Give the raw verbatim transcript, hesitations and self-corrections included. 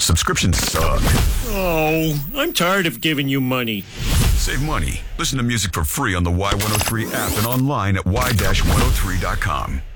Subscriptions suck. Oh, I'm tired of giving you money. Save money. Listen to music for free on the Y one oh three app and online at y dash one oh three dot com.